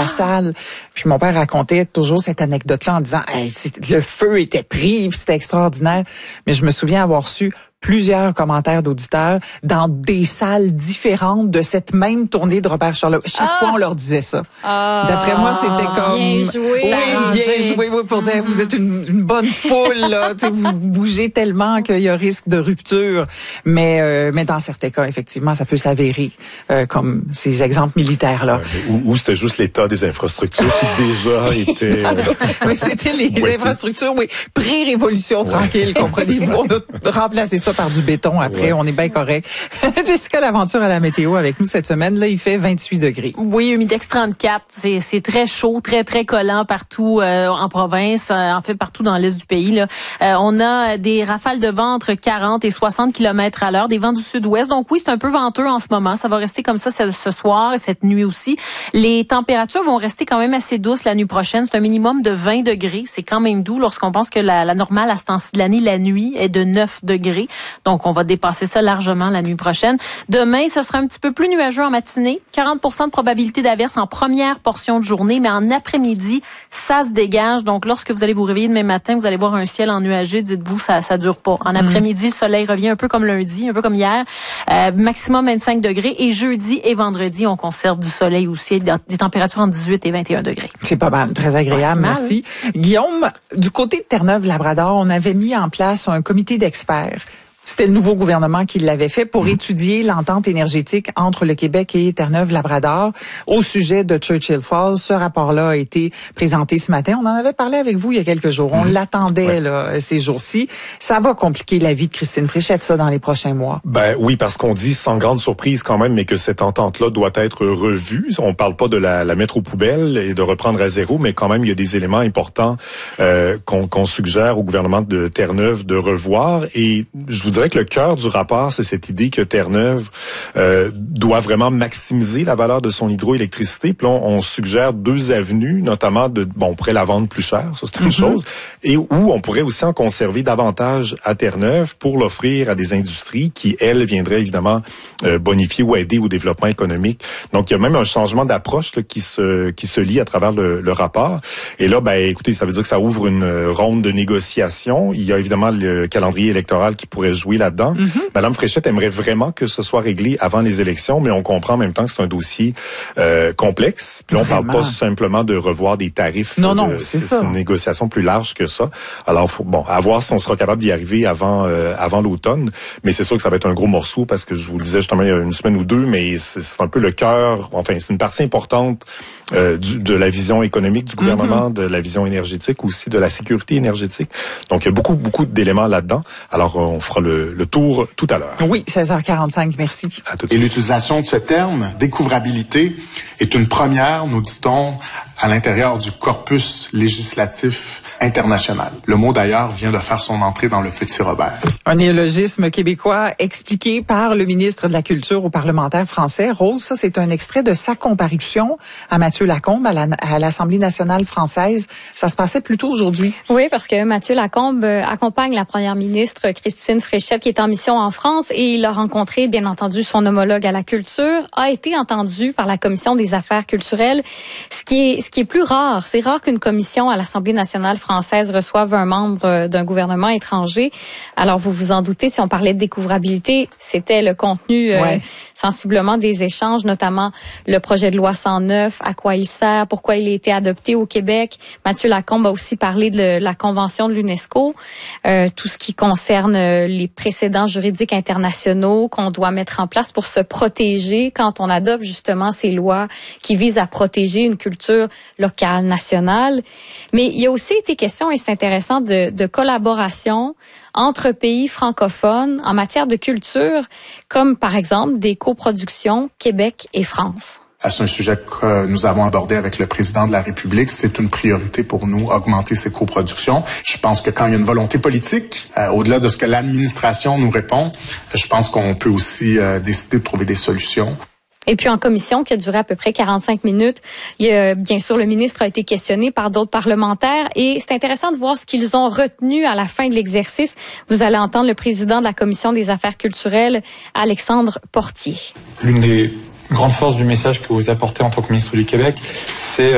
salle. Puis mon père racontait toujours cette anecdote-là en disant hey, le feu était pris, puis c'était extraordinaire. Mais je me souviens avoir su plusieurs commentaires d'auditeurs dans des salles différentes de cette même tournée de Robert Charlebois. Chaque fois, on leur disait ça. D'après moi, c'était comme... Bien joué. Oui, bien joué, oui, pour dire, vous êtes une bonne foule, là. Vous bougez tellement qu'il y a risque de rupture. Mais dans certains cas, effectivement, ça peut s'avérer, comme ces exemples militaires-là. Ou c'était juste l'état des infrastructures qui déjà étaient... Mais c'était les infrastructures, oui. Pré-révolution tranquille, comprenez-vous. On a remplacé ça par du béton après, on est bien correct. Jessica Laventure à la météo avec nous cette semaine. Là, il fait 28 degrés. Oui, humidex 34. C'est très chaud, très, très collant partout en province, en fait partout dans l'est du pays. Là. On a des rafales de vent entre 40 et 60 km à l'heure, des vents du sud-ouest. Donc oui, c'est un peu venteux en ce moment. Ça va rester comme ça ce soir et cette nuit aussi. Les températures vont rester quand même assez douces la nuit prochaine. C'est un minimum de 20 degrés. C'est quand même doux lorsqu'on pense que la normale à ce temps-ci de l'année, la nuit, est de 9 degrés. Donc, on va dépasser ça largement la nuit prochaine. Demain, ce sera un petit peu plus nuageux en matinée. 40% de probabilité d'averse en première portion de journée, mais en après-midi, ça se dégage. Donc, lorsque vous allez vous réveiller demain matin, vous allez voir un ciel ennuagé. Dites-vous, ça dure pas. En après-midi, le soleil revient un peu comme lundi, un peu comme hier. Maximum 25 degrés. Et jeudi et vendredi, on conserve du soleil aussi. Des températures entre 18 et 21 degrés. C'est pas mal. Très agréable. Merci. Guillaume, du côté de Terre-Neuve-Labrador, on avait mis en place un comité d'experts. C'était le nouveau gouvernement qui l'avait fait pour étudier l'entente énergétique entre le Québec et Terre-Neuve-Labrador au sujet de Churchill Falls. Ce rapport-là a été présenté ce matin. On en avait parlé avec vous il y a quelques jours. On l'attendait là ces jours-ci. Ça va compliquer la vie de Christine Fréchette, ça, dans les prochains mois. Ben oui, parce qu'on dit sans grande surprise quand même, mais que cette entente-là doit être revue. On parle pas de la mettre aux poubelles et de reprendre à zéro, mais quand même, il y a des éléments importants qu'on suggère au gouvernement de Terre-Neuve de revoir. Et je vous dirais que le cœur du rapport, c'est cette idée que Terre-Neuve doit vraiment maximiser la valeur de son hydroélectricité. Puis là, on suggère 2 avenues, notamment on pourrait la vendre plus cher, ça c'est une chose, et où on pourrait aussi en conserver davantage à Terre-Neuve pour l'offrir à des industries qui, elles, viendraient évidemment bonifier ou aider au développement économique. Donc, il y a même un changement d'approche là, qui se lie à travers le rapport. Et là, écoutez, ça veut dire que ça ouvre une ronde de négociations. Il y a évidemment le calendrier électoral qui pourrait jouer là-dedans. Madame Fréchette aimerait vraiment que ce soit réglé avant les élections, mais on comprend en même temps que c'est un dossier complexe. Puis là, on parle pas simplement de revoir des tarifs. Non, c'est une négociation plus large que ça. Alors, faut, à voir si on sera capable d'y arriver avant l'automne. Mais c'est sûr que ça va être un gros morceau parce que je vous le disais justement il y a une semaine ou deux, mais c'est un peu le cœur, enfin, c'est une partie importante de la vision économique du gouvernement, de la vision énergétique aussi, de la sécurité énergétique. Donc, il y a beaucoup d'éléments là-dedans. Alors, on fera le tour tout à l'heure. Oui, 16h45, merci. À tout de suite. Et l'utilisation de ce terme, découvrabilité, est une première, nous dit-on, à l'intérieur du corpus législatif international. Le mot, d'ailleurs, vient de faire son entrée dans le Petit Robert. Un néologisme québécois expliqué par le ministre de la Culture aux parlementaires français. Rose, ça, c'est un extrait de sa comparution à Mathieu Lacombe à l'Assemblée nationale française. Ça se passait plus tôt aujourd'hui. Oui, parce que Mathieu Lacombe accompagne la première ministre Christine Fréchette qui est en mission en France et il a rencontré, bien entendu, son homologue à la culture, a été entendu par la Commission des affaires culturelles, ce qui est plus rare. C'est rare qu'une commission à l'Assemblée nationale française reçoive un membre d'un gouvernement étranger. Alors, vous vous en doutez, si on parlait de découvrabilité, c'était le contenu sensiblement des échanges, notamment le projet de loi 109, à quoi il sert, pourquoi il a été adopté au Québec. Mathieu Lacombe a aussi parlé de la Convention de l'UNESCO, tout ce qui concerne les précédents juridiques internationaux qu'on doit mettre en place pour se protéger quand on adopte justement ces lois qui visent à protéger une culture locale, nationale. Mais il y a aussi été question, et c'est intéressant, de collaboration entre pays francophones en matière de culture, comme par exemple des coproductions Québec et France. C'est un sujet que nous avons abordé avec le président de la République. C'est une priorité pour nous, augmenter ces coproductions. Je pense que quand il y a une volonté politique, au-delà de ce que l'administration nous répond, je pense qu'on peut aussi décider de trouver des solutions. Et puis en commission, qui a duré à peu près 45 minutes, bien sûr, le ministre a été questionné par d'autres parlementaires et c'est intéressant de voir ce qu'ils ont retenu à la fin de l'exercice. Vous allez entendre le président de la Commission des affaires culturelles, Alexandre Portier. L'une des grandes forces du message que vous apportez en tant que ministre du Québec, c'est